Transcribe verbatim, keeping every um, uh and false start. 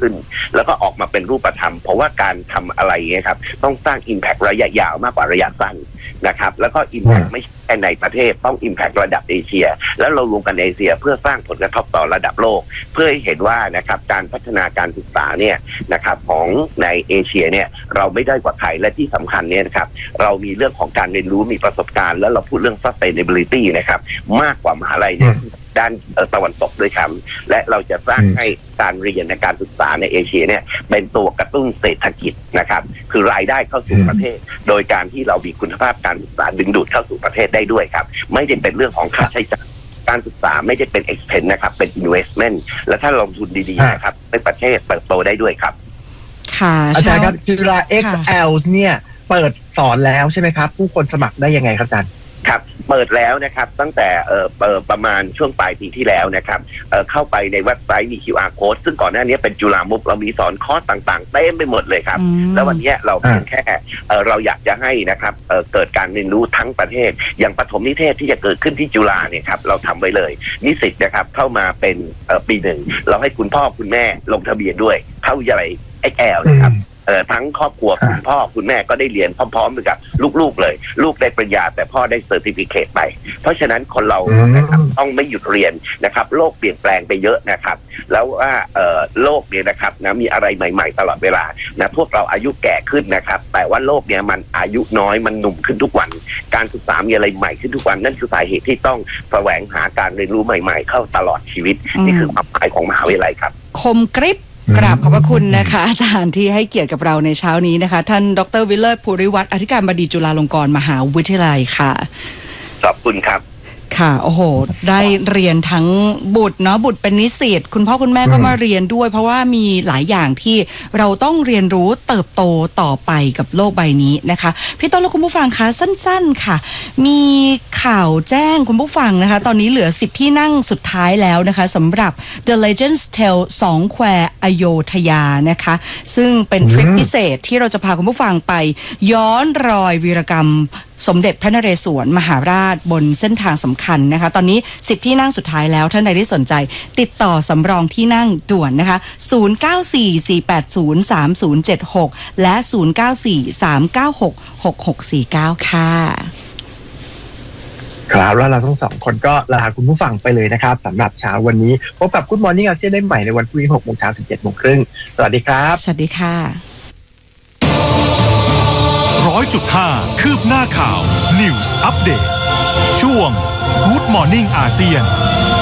ขึ้นแล้วก็ออกมาเป็นรูปธรรมเพราะว่าการทำอะไรเงี้ยครับต้องสร้าง impact ระยะยาวมากกว่าระยะสั้นนะครับแล้วก็ impact ไม่ใช่แค่ในประเทศต้อง impact ระดับเอเชียแล้วเรารวมกันเอเชียเพื่อสร้างผลกระทบต่อระดับโลกเพื่อให้เห็นว่านะครับการพัฒนาการศึกษาเนี่ยนะครับของในเอเชียเนี่ยเราไม่ได้กว่าใครและที่สำคัญเนี่ยนะครับเรามีเรื่องของการเรียนรู้มีประสบการณ์แล้วเราพูดเรื่อง sustainability นะครับมากกว่ามหาลัยเนี่ยด้านตะวันตกด้วยครับและเราจะสร้างให้การเรียนในการศึกษาในเอเชียเนี่ยเป็นตัวกระตุ้นเศรษฐกิจนะครับคือรายได้เข้าสู่ประเทศโดยการที่เรามีคุณภาพการศึกษาดึงดูดเข้าสู่ประเทศได้ด้วยครับไม่ได้เป็นเรื่องของค่าใช้จ่ายการศึกษาไม่ได้เป็น expense นะครับเป็น investment และถ้าลงทุนดีๆนะครับในประเทศเติบโตได้ด้วยครับค่ะอาจารย์ครับจุฬา เอ็กซ์ แอล เนี่ยเปิดสอนแล้วใช่ไหมครับผู้คนสมัครได้ยังไงครับอาจารย์ครับเปิดแล้วนะครับตั้งแต่เอ่อเปิดประมาณช่วงปลายปีที่แล้วนะครับเอ่อเข้าไปในเว็บไซต์มี คิว อาร์ Code ซึ่งก่อนหน้านี้เป็นจุฬามุกเรามีสอนคอร์สต่างๆเต็มไปหมดเลยครับแล้ววันนี้เราเพียงแค่เอ่อเราอยากจะให้นะครับเอ่อเกิดการเรียนรู้ทั้งประเทศอย่างปฐมนิเทศที่จะเกิดขึ้นที่จุฬาเนี่ยครับเราทำไว้เลยนิสิตนะครับเข้ามาเป็นเอ่อปีหนึ่งเราให้คุณพ่อคุณแม่ลงทะเบียนด้วยเข้าวิทยาลัย เอ็กซ์ แอล นะครับเอ่อทั้งครอบครัวคุณพ่อคุณแม่ก็ได้เรียนพร้อมๆกับลูกๆเลยลูกได้ปริญญาแต่พ่อได้เซอร์ติฟิเคตไปเพราะฉะนั้นคนเรานะครับต้องไม่หยุดเรียนนะครับโลกเปลี่ยนแปลงไปเยอะนะครับแล้วว่าเอ่อโลกเนี่ยนะครับนะมีอะไรใหม่ๆตลอดเวลานะพวกเราอายุแก่ขึ้นนะครับแต่ว่าโลกเนี่ยมันอายุน้อยมันหนุ่มขึ้นทุกวันการศึกษามีอะไรใหม่ขึ้นทุกวันนั่นคือสาเหตุที่ต้องแสวงหาการเรียนรู้ใหม่ๆเข้าตลอดชีวิตนี่คือความหมายของมหาวิทยาลัยครับคมกริบกราบขอบพระคุณนะคะอาจารย์ที่ให้เกียรติกับเราในเช้านี้นะคะท่านดร.วิเลิศภูริวัฒน์อธิการบดีจุฬาลงกรณ์มหาวิทยาลัยค่ะขอบคุณครับค่ะโอ้โหได้เรียนทั้งบุตรเนาะบุตรเป็นนิสิตคุณพ่อคุณแม่ก็มาเรียนด้วยเพราะว่ามีหลายอย่างที่เราต้องเรียนรู้เติบโตต่อไปกับโลกใบนี้นะคะพี่ต้นและคุณผู้ฟังคะสั้นๆค่ะมีข่าวแจ้งคุณผู้ฟังนะคะตอนนี้เหลือสิบที่นั่งสุดท้ายแล้วนะคะสำหรับ The Legends Tale สองแควอโยธยานะคะซึ่งเป็นทริปพิเศษที่เราจะพาคุณผู้ฟังไปย้อนรอยวีรกรรมสมเด็จพระนเรศวรมหาราชบนเส้นทางสำคัญนะคะตอนนี้สิบที่นั่งสุดท้ายแล้วท่านใดที่สนใจติดต่อสำรองที่นั่งด่วนนะคะศูนย์ เก้า สี่ สี่ แปด ศูนย์ สาม ศูนย์ เจ็ด หกและศูนย์ เก้า สี่ สาม เก้า หก หก หก สี่ เก้าค่ะครับแล้วเราทั้งสองคนก็ลาคุณผู้ฟังไปเลยนะครับสำหรับเช้าวันนี้พบกับ Good Morning อาเซียนได้ใหม่ในวันพรุ่งนี้หกโมงเช้าถึงเจ็ดโมงครึ่งสวัสดีครับสวัสดีค่ะร้อยจุดห้าคืบหน้าข่าว News Update ช่วง Good Morning อาเซียน